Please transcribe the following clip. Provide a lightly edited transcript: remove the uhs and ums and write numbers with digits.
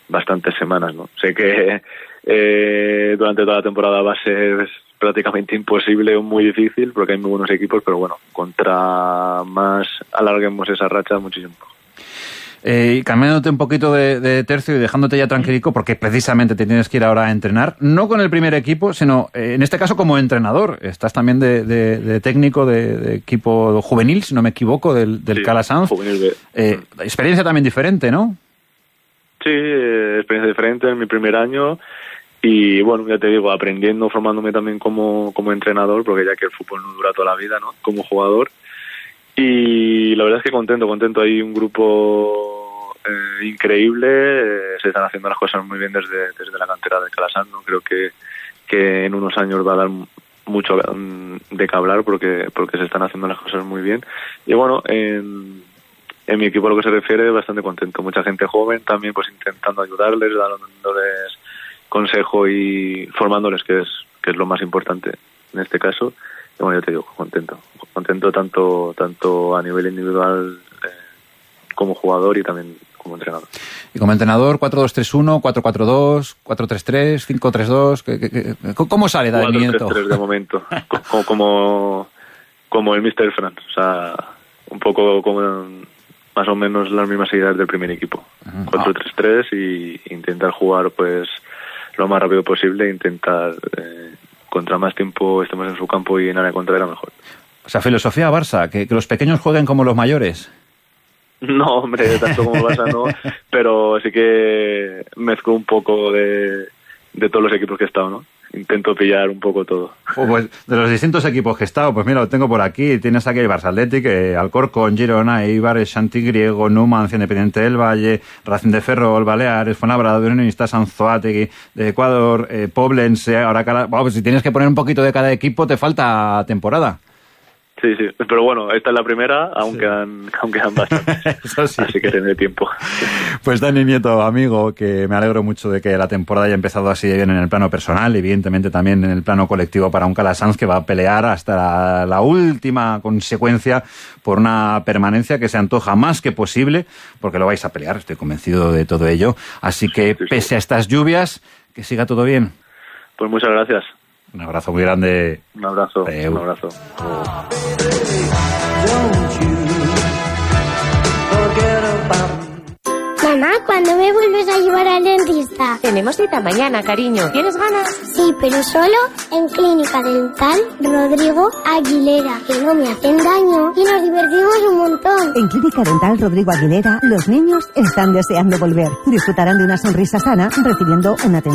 bastantes semanas, ¿no? Sé que durante toda la temporada va a ser prácticamente imposible o muy difícil porque hay muy buenos equipos, pero bueno, contra más alarguemos esa racha, muchísimo. Cambiándote un poquito de tercio y dejándote ya tranquilico, porque precisamente te tienes que ir ahora a entrenar, no con el primer equipo, sino en este caso como entrenador. Estás también de técnico de equipo juvenil, si no me equivoco, del sí, Calasanz. Juvenil Experiencia también diferente, ¿no? Sí, experiencia diferente en mi primer año y bueno, ya te digo, aprendiendo, formándome también como entrenador, porque ya que el fútbol no dura toda la vida, ¿no? Como jugador. Y la verdad es que contento. Hay un grupo increíble, se están haciendo las cosas muy bien desde la cantera del Calasanz, ¿no? Creo que en unos años va a dar mucho de qué hablar porque se están haciendo las cosas muy bien. Y bueno, en mi equipo a lo que se refiere, bastante contento. Mucha gente joven también, pues intentando ayudarles, dándoles consejo y formándoles, que es lo más importante en este caso. Y bueno, yo te digo, contento tanto a nivel individual como jugador y también como entrenador. Y como entrenador, 4-2-3-1, 4-4-2, 4-3-3, 5-3-2, ¿cómo sale Dani Nieto? 4-3-3 de momento, como el Mr. Fran, o sea, un poco como más o menos las mismas ideas del primer equipo. 4-3-3 y intentar jugar pues lo más rápido posible e intentar contra más tiempo estemos en su campo y en área contraria mejor. O sea, filosofía Barça, que los pequeños jueguen como los mayores. No, hombre, tanto como Barça no, pero sí que mezclo un poco de todos los equipos que he estado, ¿no? Intento pillar un poco todo. Pues de los distintos equipos que he estado, pues mira, lo tengo por aquí. Tienes aquí el Barça Athletic, Alcorcón, Girona, Eibar, Chantigriego, Numancia, Independiente del Valle, Racing de Ferrol, Baleares, Fuenlabrada, Unionistas, Anzoátegui, de Ecuador, Poblense, ahora pues si tienes que poner un poquito de cada equipo, te falta temporada. Sí, pero bueno, esta es la primera, aún quedan bastantes. Eso sí. Así que tendré tiempo. Pues Dani Nieto, amigo, que me alegro mucho de que la temporada haya empezado así de bien en el plano personal, evidentemente también en el plano colectivo para un Calasanz que va a pelear hasta la última consecuencia por una permanencia que se antoja más que posible, porque lo vais a pelear, estoy convencido de todo ello. Así que, pese a estas lluvias, que siga todo bien. Pues muchas gracias. Un abrazo muy grande. Un abrazo. Un abrazo. Mamá, ¿cuándo me vuelves a llevar al dentista? Tenemos cita mañana, cariño. ¿Tienes ganas? Sí, pero solo en Clínica Dental Rodrigo Aguilera, que no me hacen daño y nos divertimos un montón. En Clínica Dental Rodrigo Aguilera, los niños están deseando volver. Disfrutarán de una sonrisa sana recibiendo una atención